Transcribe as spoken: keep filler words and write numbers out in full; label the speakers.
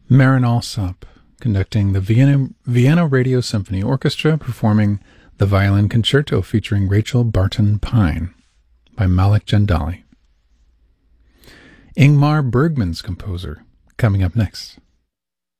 Speaker 1: Marin Alsop, conducting the Vienna, Vienna Radio Symphony Orchestra, performing the Violin Concerto featuring Rachel Barton Pine by Malik Jandali. Ingmar Bergman's composer, coming up next.